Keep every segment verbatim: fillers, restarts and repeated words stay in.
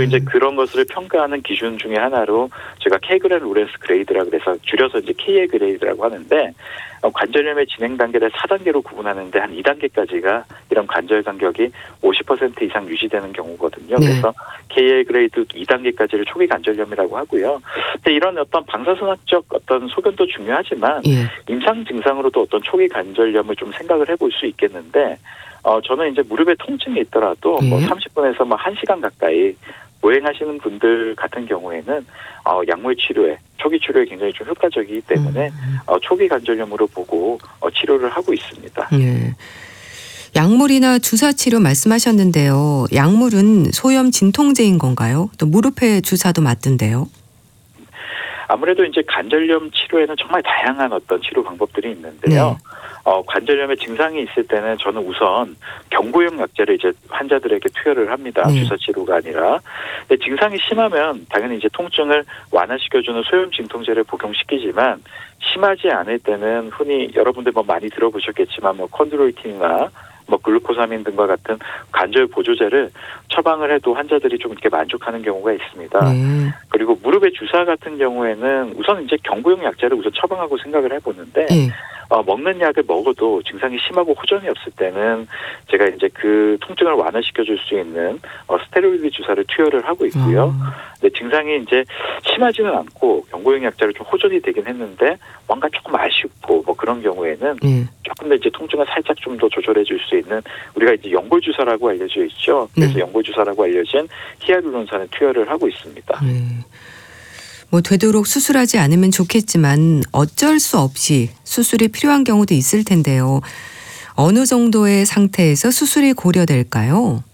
그래서 이제 그런 것을 평가하는 기준 중에 하나로 제가 케이그렌 로렌스 그레이드라 그래서 줄여서 이제 케이의 그레이드라고 하는데 어, 관절염의 진행 단계를 사 단계로 구분하는데 한 이 단계까지가 이런 관절 간격이 오십 퍼센트 이상 유지되는 경우거든요. 네. 그래서 케이의 그레이드 이 단계까지를 초기 관절염이라고 하고요. 근데 이런 어떤 방사선학적 어떤 소견도 중요하지만 예. 임상 증상으로도 어떤 초기 관절염을 좀 생각을 해볼 수 있겠는데 어, 저는 이제 무릎에 통증이 있더라도 예. 뭐 삼십 분에서 뭐 한 시간 가까이 보행하시는 분들 같은 경우에는 어, 약물 치료에 초기 치료에 굉장히 좀 효과적이기 때문에 음. 어, 초기 관절염으로 보고 어, 치료를 하고 있습니다. 예. 약물이나 주사 치료 말씀하셨는데요. 약물은 소염 진통제인 건가요? 또 무릎에 주사도 맞던데요. 아무래도 이제 관절염 치료에는 정말 다양한 어떤 치료 방법들이 있는데요. 네. 어, 관절염의 증상이 있을 때는 저는 우선 경구용 약제를 이제 환자들에게 투여를 합니다. 네. 주사 치료가 아니라. 근데 증상이 심하면 당연히 이제 통증을 완화시켜주는 소염 진통제를 복용시키지만 심하지 않을 때는 흔히 여러분들 뭐 많이 들어보셨겠지만 뭐 콘드로이틴이나 뭐 글루코사민 등과 같은 관절 보조제를 처방을 해도 환자들이 좀 이렇게 만족하는 경우가 있습니다. 네. 그리고 무릎의 주사 같은 경우에는 우선 이제 경구용 약제를 우선 처방하고 생각을 해보는데 예. 어, 먹는 약을 먹어도 증상이 심하고 호전이 없을 때는 제가 이제 그 통증을 완화시켜줄 수 있는 어, 스테로이드 주사를 투여를 하고 있고요. 아. 근데 증상이 이제 심하지는 않고 경구용 약제로 좀 호전이 되긴 했는데 뭔가 조금 아쉽고 뭐 그런 경우에는 예. 조금 더 이제 통증을 살짝 좀 더 조절해 줄 수 있는 우리가 이제 연골 주사라고 알려져 있죠. 그래서 네. 연골 주사라고 알려진 히알루론산을 투여를 하고 있습니다. 네. 뭐 되도록 수술하지 않으면 좋겠지만 어쩔 수 없이 수술이 필요한 경우도 있을 텐데요. 어느 정도의 상태에서 수술이 고려될까요?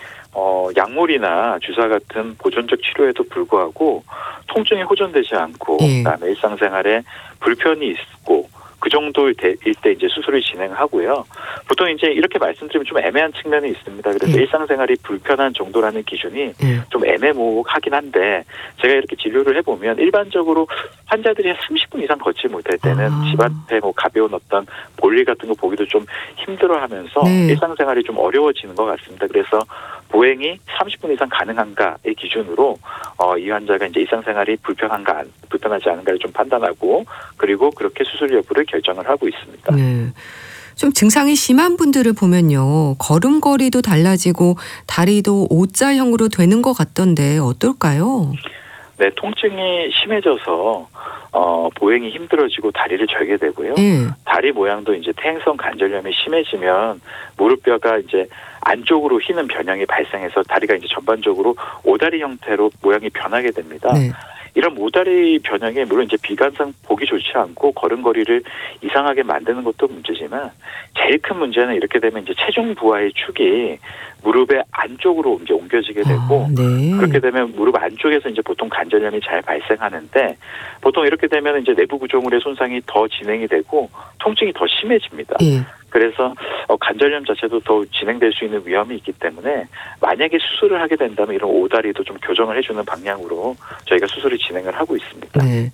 어, 약물이나 주사 같은 보존적 치료에도 불구하고 통증이 호전되지 않고 예. 그다음에 일상생활에 불편이 있고 그 정도일 때 이제 수술을 진행하고요. 보통 이제 이렇게 말씀드리면 좀 애매한 측면이 있습니다. 그래서 예. 일상생활이 불편한 정도라는 기준이 예. 좀 애매모호하긴 한데 제가 이렇게 진료를 해보면 일반적으로 환자들이 한 삼십 분 이상 걷지 못할 때는 아. 집 앞에 뭐 가벼운 어떤 볼일 같은 거 보기도 좀 힘들어하면서 네. 일상생활이 좀 어려워지는 것 같습니다. 그래서 보행이 삼십 분 이상 가능한가의 기준으로 어, 이 환자가 이제 일상생활이 불편한가 불편하지 않은가를 좀 판단하고 그리고 그렇게 수술 여부를 결정을 하고 있습니다. 네. 좀 증상이 심한 분들을 보면요. 걸음걸이도 달라지고 다리도 오자형으로 되는 것 같던데 어떨까요? 네, 통증이 심해져서 어, 보행이 힘들어지고 다리를 절게 되고요. 예. 다리 모양도 이제 퇴행성 관절염이 심해지면 무릎뼈가 이제 안쪽으로 휘는 변형이 발생해서 다리가 이제 전반적으로 오다리 형태로 모양이 변하게 됩니다. 네. 이런 모다리 변형이 물론 이제 비관상 보기 좋지 않고 걸음걸이를 이상하게 만드는 것도 문제지만 되게 큰 문제는 이렇게 되면 이제 체중 부하의 축이 무릎의 안쪽으로 이제 옮겨지게 되고 아, 네. 그렇게 되면 무릎 안쪽에서 이제 보통 관절염이 잘 발생하는데 보통 이렇게 되면 이제 내부 구조물의 손상이 더 진행이 되고 통증이 더 심해집니다. 예. 그래서 관절염 자체도 더 진행될 수 있는 위험이 있기 때문에 만약에 수술을 하게 된다면 이런 오다리도 좀 교정을 해주는 방향으로 저희가 수술을 진행을 하고 있습니다. 네.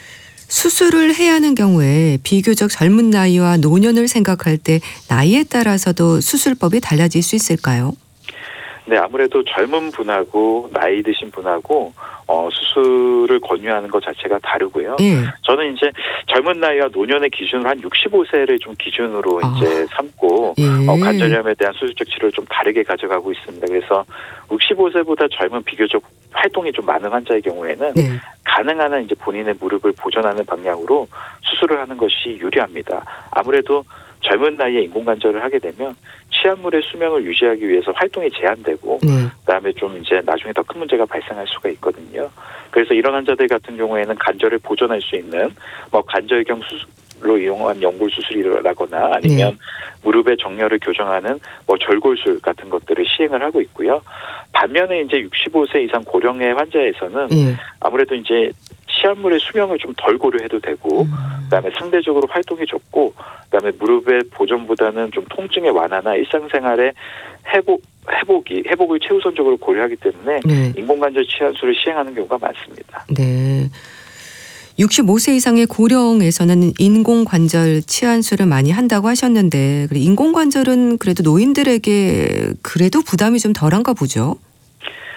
수술을 해야 하는 경우에 비교적 젊은 나이와 노년을 생각할 때 나이에 따라서도 수술법이 달라질 수 있을까요? 네, 아무래도 젊은 분하고 나이 드신 분하고 어, 수술을 권유하는 것 자체가 다르고요. 예. 저는 이제 젊은 나이와 노년의 기준으로 한 육십오 세를 좀 기준으로 아. 이제 삼고 예. 어, 관절염에 대한 수술적 치료를 좀 다르게 가져가고 있습니다. 그래서 육십오 세보다 젊은 비교적 활동이 좀 많은 환자의 경우에는 네. 가능한 한 이제 본인의 무릎을 보존하는 방향으로 수술을 하는 것이 유리합니다. 아무래도 젊은 나이에 인공관절을 하게 되면 치아물의 수명을 유지하기 위해서 활동이 제한되고 네. 그다음에 좀 이제 나중에 더 큰 문제가 발생할 수가 있거든요. 그래서 이런 환자들 같은 경우에는 관절을 보존할 수 있는 뭐 관절경 수술로 이용한 연골 수술이라거나 아니면 네. 무릎의 정렬을 교정하는 뭐 절골술 같은 것들을 시행을 하고 있고요. 반면에 이제 육십오 세 이상 고령의 환자에서는 네. 아무래도 이제 치아물의 수명을 좀 덜 고려해도 되고 음. 그다음에 상대적으로 활동이 적고 그다음에 무릎의 보존보다는 좀 통증의 완화나 일상생활의 회복 회복이 회복을 최우선적으로 고려하기 때문에 네. 인공관절 치환술을 시행하는 경우가 많습니다. 네. 육십오 세 이상의 고령에서는 인공관절 치환술을 많이 한다고 하셨는데 인공관절은 그래도 노인들에게 그래도 부담이 좀 덜한가 보죠? 어,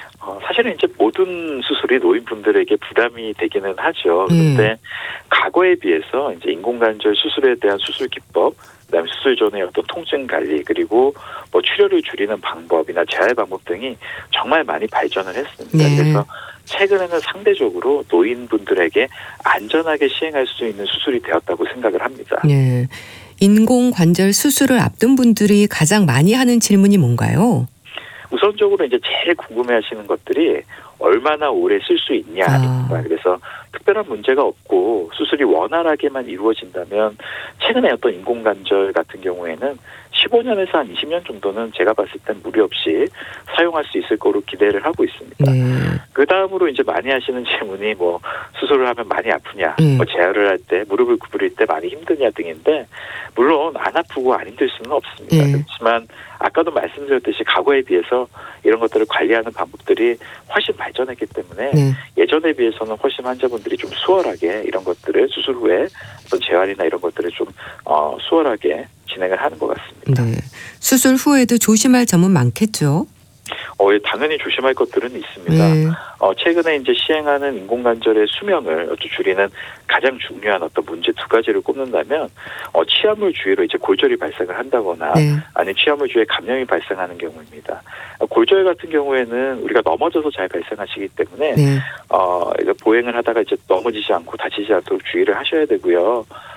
사실은 이제 모든 수술이 노인분들에게 부담이 되기는 하죠. 그런데 음. 과거에 비해서 이제 인공관절 수술에 대한 수술 기법, 그다음에 수술 전의 어떤 통증 관리, 그리고 뭐 출혈을 줄이는 방법이나 재활 방법 등이 정말 많이 발전을 했습니다. 네. 그래서 최근에는 상대적으로 노인분들에게 안전하게 시행할 수 있는 수술이 되었다고 생각을 합니다. 네. 인공관절 수술을 앞둔 분들이 가장 많이 하는 질문이 뭔가요? 우선적으로 이제 제일 궁금해하시는 것들이 얼마나 오래 쓸 수 있냐입니다. 아. 그래서 특별한 문제가 없고 수술이 원활하게만 이루어진다면 최근에 어떤 인공관절 같은 경우에는 십오 년에서 한 이십 년 정도는 제가 봤을 땐 무리 없이 사용할 수 있을 거로 기대를 하고 있습니다. 네. 그 다음으로 이제 많이 하시는 질문이 뭐 수술을 하면 많이 아프냐, 음. 뭐 재활을 할 때 무릎을 구부릴 때 많이 힘드냐 등인데 물론 안 아프고 안 힘들 수는 없습니다. 네. 그렇지만 아까도 말씀드렸듯이 과거에 비해서 이런 것들을 관리하는 방법들이 훨씬 발전했기 때문에 네. 예전에 비해서는 훨씬 환자분들이 좀 수월하게 이런 것들을 수술 후에 어떤 재활이나 이런 것들을 좀 어, 수월하게 진행을 하는 것 같습니다. 네. 수술 후에도 조심할 점은 많겠죠? 어, 예, 당연히 조심할 것들은 있습니다. 네. 어, 최근에 이제 시행하는 인공관절의 수명을 또 줄이는 가장 중요한 어떤 문제 두 가지를 꼽는다면, 어, 치아물 주위로 이제 골절이 발생을 한다거나, 네. 아니면 치아물 주위에 감염이 발생하는 경우입니다. 어, 골절 같은 경우에는 우리가 넘어져서 잘 발생하시기 때문에, 네. 어, 이거 보행을 하다가 이제 넘어지지 않고 다치지 않도록 주의를 하셔야 되고요.